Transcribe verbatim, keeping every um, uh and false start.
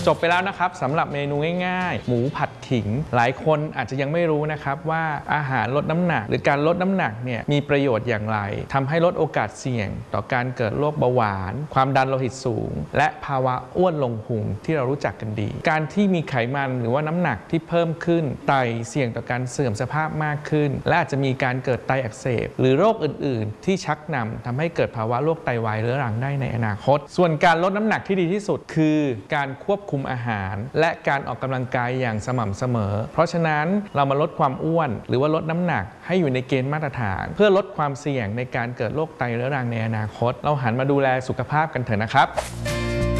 จบไปแล้วนะครับสำหรับเมนูง่ายๆหมูผัดขิงหลายคนอาจจะยังไม่รู้นะครับว่าอาหารลดน้ำหนักหรือการลดน้ำหนักเนี่ยมีประโยชน์อย่างไรทำให้ลดโอกาสเสี่ยงต่อการเกิดโรคเบาหวานความดันโลหิตสูงและภาวะอ้วนลงพุงที่เรารู้จักกันดีการที่มีไขมันหรือว่าน้ำหนักที่เพิ่มขึ้นไตเสี่ยงต่อการเสื่อมสภาพมากขึ้นและอาจจะมีการเกิดไตอักเสบหรือโรคอื่นๆที่ชักนำทำให้เกิดภาวะโรคไตวายเรื้อรังได้ในอนาคตส่วนการลดน้ำหนักที่ดีที่สุดคือการควบคุมอาหารและการออกกำลังกายอย่างสม่ำเสมอเพราะฉะนั้นเรามาลดความอ้วนหรือว่าลดน้ำหนักให้อยู่ในเกณฑ์มาตรฐานเพื่อลดความเสี่ยงในการเกิดโรคไตเรื้อรังในอนาคตเราหันมาดูแลสุขภาพกันเถอะนะครับ